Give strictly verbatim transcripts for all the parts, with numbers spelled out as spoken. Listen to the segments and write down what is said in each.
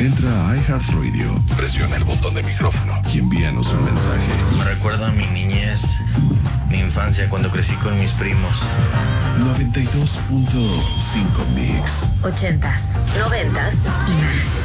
Entra a iHeartRadio, presiona el botón de micrófono y envíanos un mensaje. Me recuerda a mi niñez, mi infancia cuando crecí con mis primos. noventa y dos punto cinco Mix. Ochentas, noventas y más.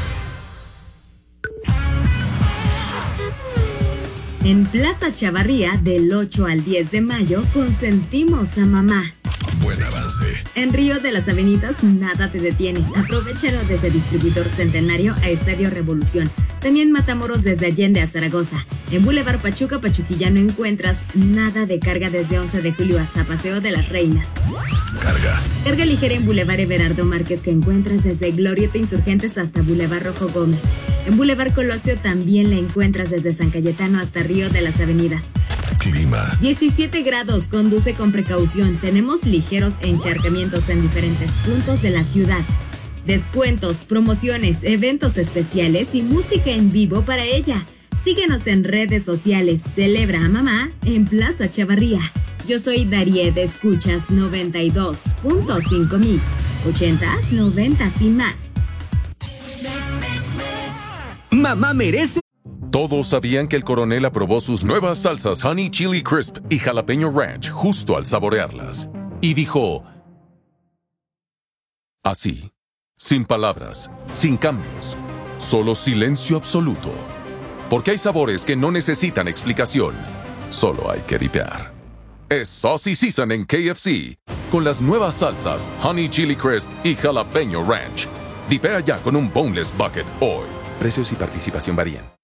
En Plaza Chavarría, del ocho al diez de mayo, consentimos a mamá. Buen avance. En Río de las Avenidas, nada te detiene. Aprovechalo desde Distribuidor Centenario a Estadio Revolución. También Matamoros desde Allende a Zaragoza. En Boulevard Pachuca, Pachuquilla no encuentras nada de carga desde once de julio hasta Paseo de las Reinas. Carga. Carga ligera en Boulevard Everardo Márquez que encuentras desde Glorieta Insurgentes hasta Boulevard Rojo Gómez. En Boulevard Colosio también la encuentras desde San Cayetano hasta Río de las Avenidas. Clima. diecisiete grados, conduce con precaución. Tenemos ligeros encharcamientos en diferentes puntos de la ciudad. Descuentos, promociones, eventos especiales y música en vivo para ella. Síguenos en redes sociales. Celebra a mamá en Plaza Chavarría. Yo soy Darie de Escuchas noventa y dos punto cinco Mix. Ochentas, noventas y más. Mamá merece. Todos sabían que el coronel aprobó sus nuevas salsas Honey Chili Crisp y Jalapeño Ranch justo al saborearlas. Y dijo... así, sin palabras, sin cambios, solo silencio absoluto. Porque hay sabores que no necesitan explicación, solo hay que dipear. Es Saucy Season en K F C, con las nuevas salsas Honey Chili Crisp y Jalapeño Ranch. Dipea ya con un Boneless Bucket hoy. Precios y participación varían.